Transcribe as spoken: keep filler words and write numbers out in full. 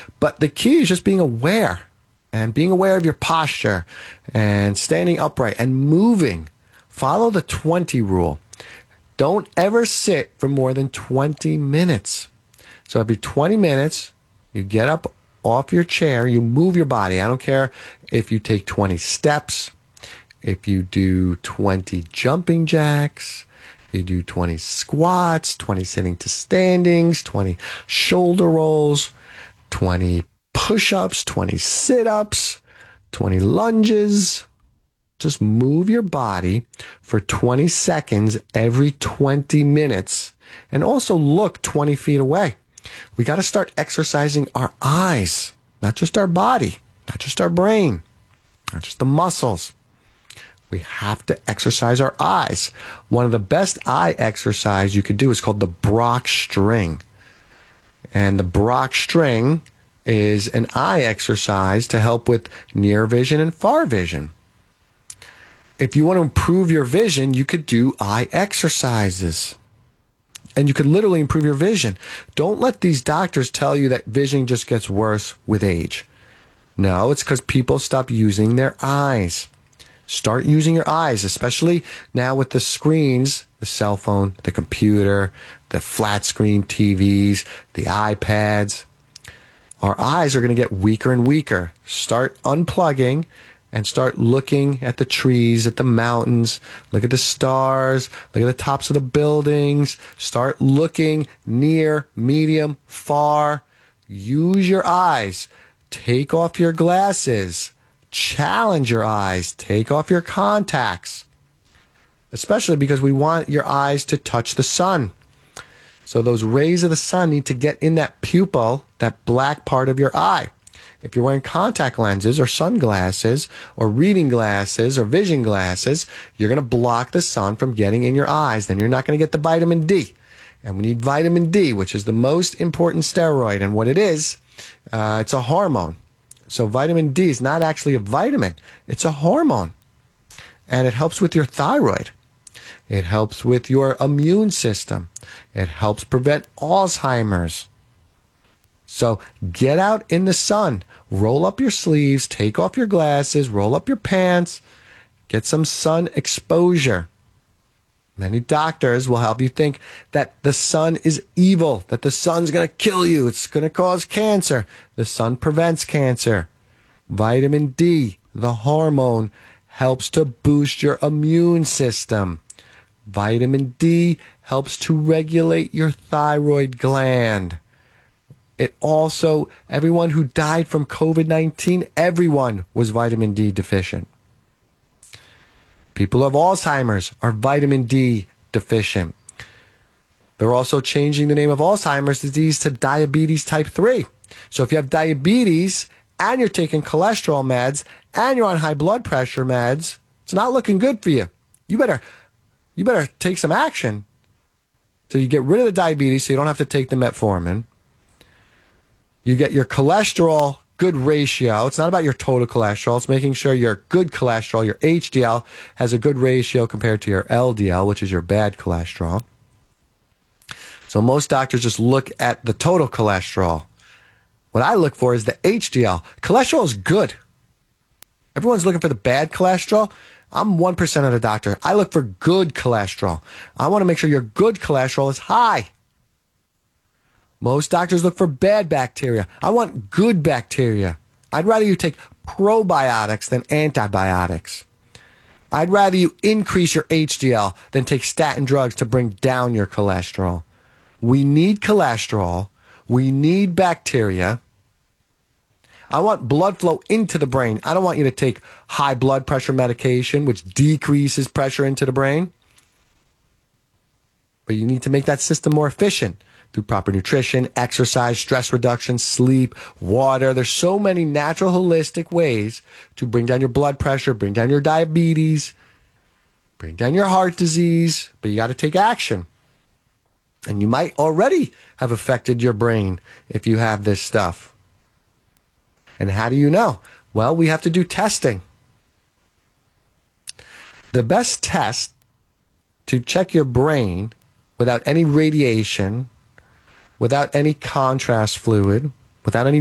But the key is just being aware and being aware of your posture and standing upright and moving. Follow the twenty rule. Don't ever sit for more than twenty minutes. So every twenty minutes, you get up off your chair, you move your body. I don't care if you take twenty steps, if you do twenty jumping jacks, you do twenty squats, twenty sitting to standings, twenty shoulder rolls, twenty push-ups, twenty sit-ups, twenty lunges. Just move your body for twenty seconds every twenty minutes, and also look twenty feet away. We got to start exercising our eyes, not just our body, not just our brain, not just the muscles. We have to exercise our eyes. One of the best eye exercise you could do is called the Brock string. And the Brock string is an eye exercise to help with near vision and far vision. If you want to improve your vision, you could do eye exercises. And you could literally improve your vision. Don't let these doctors tell you that vision just gets worse with age. No, it's because people stop using their eyes. Start using your eyes, especially now with the screens, the cell phone, the computer, the flat screen T Vs, the iPads. Our eyes are going to get weaker and weaker. Start unplugging and start looking at the trees, at the mountains, look at the stars, look at the tops of the buildings. Start looking near, medium, far. Use your eyes. Take off your glasses. Challenge your eyes. Take off your contacts. Especially because we want your eyes to touch the sun. So those rays of the sun need to get in that pupil, that black part of your eye. If you're wearing contact lenses or sunglasses or reading glasses or vision glasses, you're going to block the sun from getting in your eyes. Then you're not going to get the vitamin D. And we need vitamin D, which is the most important steroid. And what it is, uh, it's a hormone. So vitamin D is not actually a vitamin. It's a hormone. And it helps with your thyroid. It helps with your immune system. It helps prevent Alzheimer's. So get out in the sun, roll up your sleeves, take off your glasses, roll up your pants, get some sun exposure. Many doctors will help you think that the sun is evil, that the sun's going to kill you, it's going to cause cancer. The sun prevents cancer. Vitamin D, the hormone, helps to boost your immune system. Vitamin D helps to regulate your thyroid gland. It also, everyone who died from COVID nineteen, everyone was vitamin D deficient. People who have Alzheimer's are vitamin D deficient. They're also changing the name of Alzheimer's disease to diabetes type three. So if you have diabetes and you're taking cholesterol meds and you're on high blood pressure meds, it's not looking good for you. You better, you better take some action so you get rid of the diabetes so you don't have to take the metformin. You get your cholesterol good ratio. It's not about your total cholesterol. It's making sure your good cholesterol, your H D L, has a good ratio compared to your L D L, which is your bad cholesterol. So most doctors just look at the total cholesterol. What I look for is the H D L. Cholesterol is good. Everyone's looking for the bad cholesterol. I'm one percent of the doctor. I look for good cholesterol. I want to make sure your good cholesterol is high. Most doctors look for bad bacteria. I want good bacteria. I'd rather you take probiotics than antibiotics. I'd rather you increase your H D L than take statin drugs to bring down your cholesterol. We need cholesterol. We need bacteria. I want blood flow into the brain. I don't want you to take high blood pressure medication, which decreases pressure into the brain. But you need to make that system more efficient through proper nutrition, exercise, stress reduction, sleep, water. There's so many natural, holistic ways to bring down your blood pressure, bring down your diabetes, bring down your heart disease, but you got to take action. And you might already have affected your brain if you have this stuff. And how do you know? Well, we have to do testing. The best test to check your brain without any radiation, without any contrast fluid, without any